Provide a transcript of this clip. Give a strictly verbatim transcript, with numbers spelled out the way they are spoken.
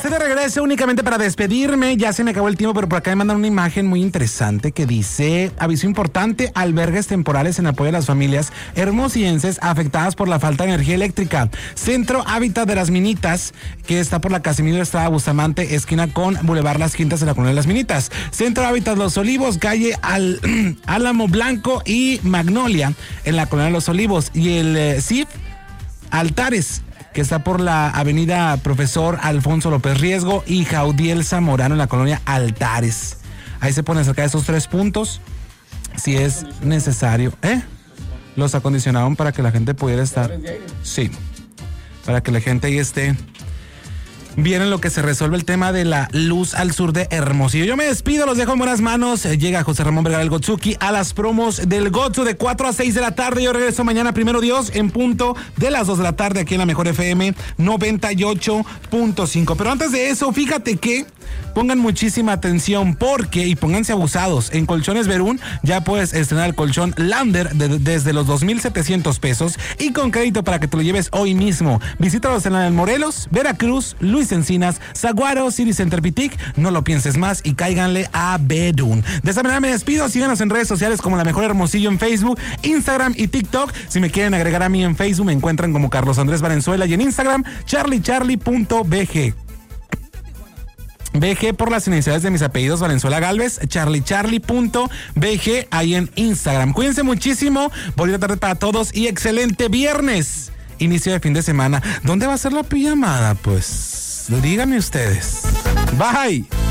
estoy de regreso únicamente para despedirme. Ya se me acabó el tiempo, pero por acá me mandan una imagen muy interesante que dice: aviso importante, albergues temporales en apoyo a las familias hermosillenses afectadas por la falta de energía eléctrica. Centro Hábitat de las Minitas, que está por la Casimiro Estrada Bustamante, esquina con Boulevard Las Quintas en la colonia de Las Minitas. Centro Hábitat Los Olivos, calle Al, Álamo Blanco y Magnolia en la colonia de Los Olivos. Y el eh, C I F Altares, que está por la avenida Profesor Alfonso López Riesgo y Jaudiel Zamorano en la colonia Altares. Ahí se ponen cerca de esos tres puntos, si es necesario. ¿Eh? Los acondicionaron para que la gente pudiera estar. Sí, para que la gente ahí esté bien en lo que se resuelve el tema de la luz al sur de Hermosillo. Yo me despido, los dejo en buenas manos. Llega José Ramón Vergara el Gotsuki a las promos del Gotsu de cuatro a seis de la tarde. Yo regreso mañana, primero Dios, en punto de las dos de la tarde aquí en la Mejor F M noventa y ocho punto cinco. Pero antes de eso, fíjate que pongan muchísima atención porque, y pónganse abusados, en Colchones Verún ya puedes estrenar el colchón Lander de, desde los dos mil setecientos pesos y con crédito para que te lo lleves hoy mismo. Visítalos en la Morelos, Veracruz, Luis Encinas, Zaguaro, City Center Pitic. No lo pienses más y cáiganle a Verún. De esta manera me despido. Síganos en redes sociales como La Mejor Hermosillo en Facebook, Instagram y TikTok. Si me quieren agregar a mí en Facebook, me encuentran como Carlos Andrés Valenzuela y en Instagram, charlie charlie punto b g. B G por las iniciales de mis apellidos, Valenzuela Galvez, charlie charlie punto b g ahí en Instagram. Cuídense muchísimo, bonita tarde para todos y excelente viernes, inicio de fin de semana. ¿Dónde va a ser la pijamada? Pues díganme ustedes. Bye.